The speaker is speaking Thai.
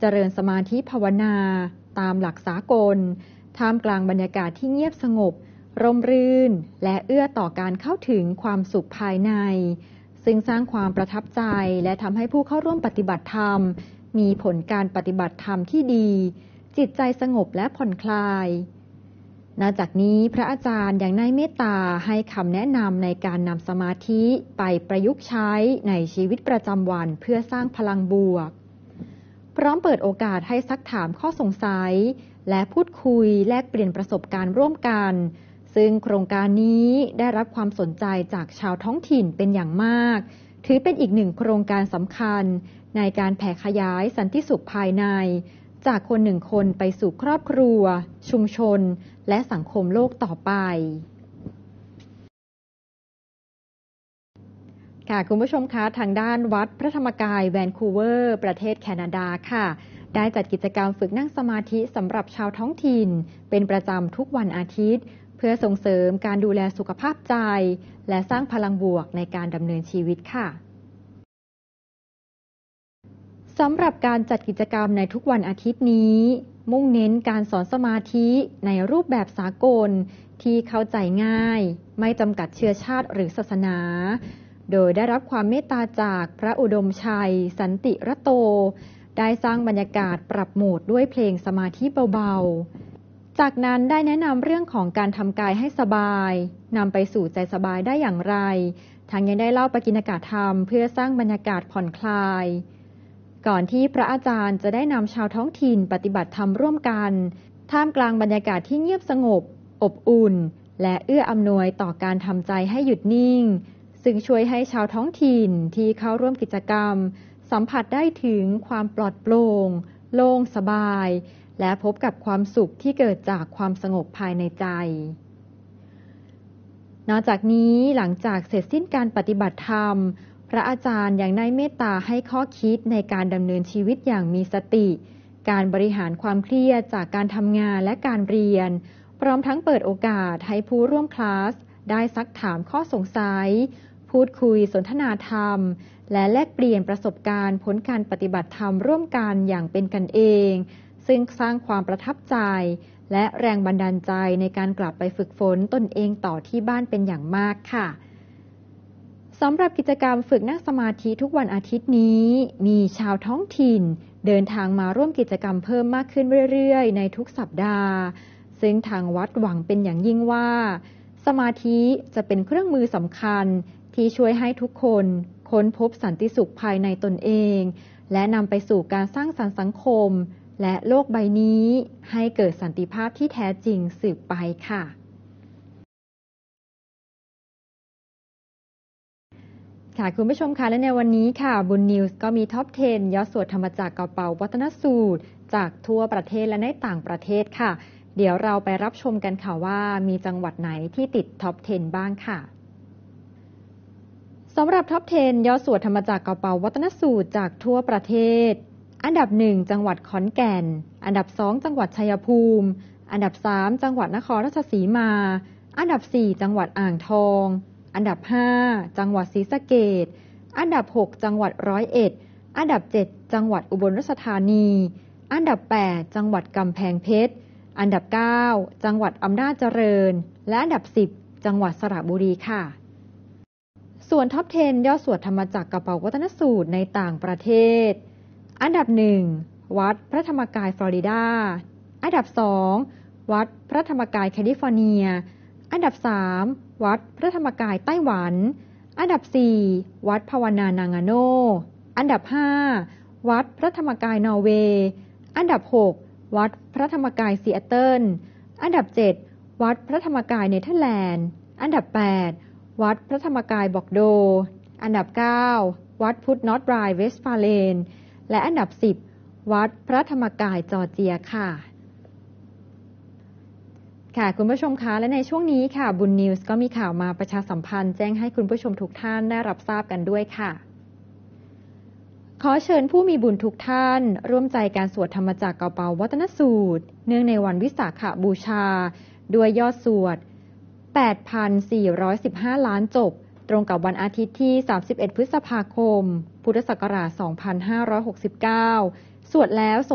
ริญสมาธิภาวนาตามหลักสากลท่ามกลางบรรยากาศที่เงียบสงบร่มรื่นและเอื้อต่อการเข้าถึงความสุขภายในซึ่งสร้างความประทับใจและทำให้ผู้เข้าร่วมปฏิบัติธรรมมีผลการปฏิบัติธรรมที่ดีจิตใจสงบและผ่อนคลายนอกจากนี้พระอาจารย์ยังได้เมตตาให้คำแนะนำในการนำสมาธิไปประยุกต์ใช้ในชีวิตประจำวันเพื่อสร้างพลังบวกพร้อมเปิดโอกาสให้ซักถามข้อสงสัยและพูดคุยแลกเปลี่ยนประสบการณ์ร่วมกันซึ่งโครงการนี้ได้รับความสนใจจากชาวท้องถิ่นเป็นอย่างมากถือเป็นอีกหนึ่งโครงการสำคัญในการแผ่ขยายสันติสุขภายในจากคนหนึ่งคนไปสู่ครอบครัวชุมชนและสังคมโลกต่อไปค่ะคุณผู้ชมคะทางด้านวัดพระธรรมกายแวนคูเวอร์ประเทศแคนาดาค่ะได้จัดกิจกรรมฝึกนั่งสมาธิสำหรับชาวท้องถิ่นเป็นประจำทุกวันอาทิตย์เพื่อส่งเสริมการดูแลสุขภาพใจและสร้างพลังบวกในการดำเนินชีวิตค่ะสำหรับการจัดกิจกรรมในทุกวันอาทิตย์นี้มุ่งเน้นการสอนสมาธิในรูปแบบสากลที่เข้าใจง่ายไม่จำกัดเชื้อชาติหรือศาสนาโดยได้รับความเมตตาจากพระอุดมชัยสันติระโตได้สร้างบรรยากาศปรับโหมดด้วยเพลงสมาธิเบาๆจากนั้นได้แนะนำเรื่องของการทำกายให้สบายนำไปสู่ใจสบายได้อย่างไรทั้งยังได้เล่าปกิณกธรรมเพื่อสร้างบรรยากาศผ่อนคลายก่อนที่พระอาจารย์จะได้นำชาวท้องถิ่นปฏิบัติธรรมร่วมกันท่ามกลางบรรยากาศที่เงียบสงบอบอุ่นและเอื้ออำนวยต่อการทำใจให้หยุดนิ่งซึ่งช่วยให้ชาวท้องถิ่นที่เข้าร่วมกิจกรรมสัมผัสได้ถึงความปลอดโปร่งโล่งสบายและพบกับความสุขที่เกิดจากความสงบภายในใจนอกจากนี้หลังจากเสร็จสิ้นการปฏิบัติธรรมพระอาจารย์ยังได้เมตตาให้ข้อคิดในการดำเนินชีวิตอย่างมีสติการบริหารความเครียดจากการทำงานและการเรียนพร้อมทั้งเปิดโอกาสให้ผู้ร่วมคลาสได้ซักถามข้อสงสัยพูดคุยสนทนาธรรมและแลกเปลี่ยนประสบการณ์ผลการปฏิบัติธรรมร่วมกันอย่างเป็นกันเองซึ่งสร้างความประทับใจและแรงบันดาลใจในการกลับไปฝึกฝนตนเองต่อที่บ้านเป็นอย่างมากค่ะสำหรับกิจกรรมฝึกนั่งสมาธิทุกวันอาทิตย์นี้มีชาวท้องถิ่นเดินทางมาร่วมกิจกรรมเพิ่มมากขึ้นเรื่อยๆในทุกสัปดาห์ซึ่งทางวัดหวังเป็นอย่างยิ่งว่าสมาธิจะเป็นเครื่องมือสำคัญที่ช่วยให้ทุกคนค้นพบสันติสุขภายในตนเองและนำไปสู่การสร้างสรรค์สังคมและโลกใบนี้ให้เกิดสันติภาพที่แท้จริงสืบไปค่ะค่ะคุณผู้ชมคะและในวันนี้ค่ะบุญนิวส์ก็มีท็อป 10 ยอดสวดธรรมจักรเก่าเป่าวัฒนสูตรจากทั่วประเทศและในต่างประเทศค่ะเดี๋ยวเราไปรับชมกันค่ะว่ามีจังหวัดไหนที่ติดท็อป 10 บ้างค่ะสำหรับท็อป 10 ยอดสวดธรรมจักรเก่าเป่าวัฒนสูตรจากทั่วประเทศอันดับ 1 จังหวัดขอนแก่นอันดับ 2 จังหวัดชัยภูมิอันดับ 3 จังหวัดนครราชสีมาอันดับ 4 จังหวัดอ่างทองอันดับ 5 จังหวัดศรีสะเกษอันดับ 6 จังหวัดร้อยเอ็ดอันดับ 7 จังหวัดอุบลราชธานีอันดับ 8 จังหวัดกำแพงเพชรอันดับ 9 จังหวัดอำนาจเจริญและอันดับ 10 จังหวัดสระบุรีค่ะส่วนท็อป 10 ยอดสวดธรรมจักรเก่าเป่าวัฒนสูตรในต่างประเทศอันดับ 1 วัดพระธรรมกายฟลอริดาอันดับ 2 วัดพระธรรมกายแคลิฟอร์เนียอันดับ 3 วัดพระธรรมกายไต้หวันอันดับ 4 วัดภาวนานางาโนอันดับ 5 วัดพระธรรมกายนอร์เวย์อันดับ 6 วัดพระธรรมกายซีแอตเทิลอันดับ 7 วัดพระธรรมกายเนเธอร์แลนด์อันดับ 8 วัดพระธรรมกายบอกโดอันดับ 9 วัดพุทธนอร์ทไรเวสต์ฟาเลนและอันดับ 10 วัดพระธรรมกายจอร์เจียค่ะค่ะคุณผู้ชมคะและในช่วงนี้ค่ะบุญนิวส์ก็มีข่าวมาประชาสัมพันธ์แจ้งให้คุณผู้ชมทุกท่านได้รับทราบกันด้วยค่ะขอเชิญผู้มีบุญทุกท่านร่วมใจการสวดธรรมจักรเก่าเป่าวัฒนสูตรเนื่องในวันวิสาขบูชาด้วยยอดสวด 8,415 ล้านจบตรงกับวันอาทิตย์ที่31 พฤษภาคมพุทธศักราช 2569 สวดแล้ว